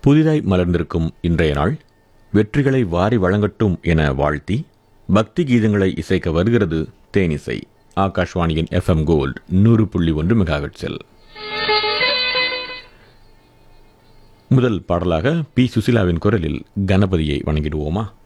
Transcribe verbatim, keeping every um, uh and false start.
புதிதாய் மலர்ந்திருக்கும் இன்றைய நாள் வெற்றிகளை வாரி வழங்கட்டும் என வாழ்த்தி பக்தி கீதங்களை இசைக்க வருகிறது தேனிசை. ஆகாஷ்வாணியின் எஃப் எம் கோல்ட் நூறு புள்ளி ஒன்று மெகாஹெர்ட்ஸில். முதல் பாடலாக பி சுசிலாவின் குரலில் கணபதியை வணங்கிடுவோமா?